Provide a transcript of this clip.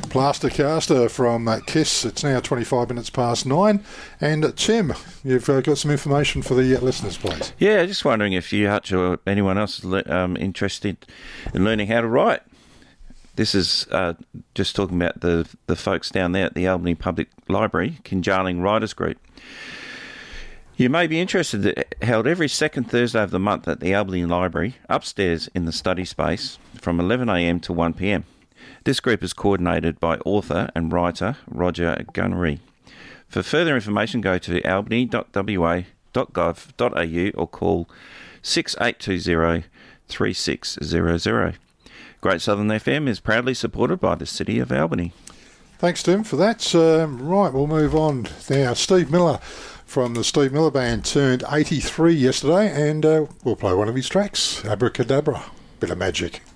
Plastercaster from KISS. It's now 25 minutes past 9. And Tim, you've got some information for the listeners, please. Yeah, just wondering if you, Hutch, or anyone else is interested in learning how to write. This is just talking about the folks down there at the Albany Public Library, Kinjarling Writers Group. You may be interested, held every second Thursday of the month at the Albany Library, upstairs in the study space, from 11am to 1pm. This group is coordinated by author and writer Roger Gunnery. For further information, go to albany.wa.gov.au or call 6820 3600. Great Southern FM is proudly supported by the City of Albany. Thanks, Tim, for that. Right, we'll move on now. Steve Miller from the Steve Miller Band turned 83 yesterday, and we'll play one of his tracks, Abracadabra, bit of magic.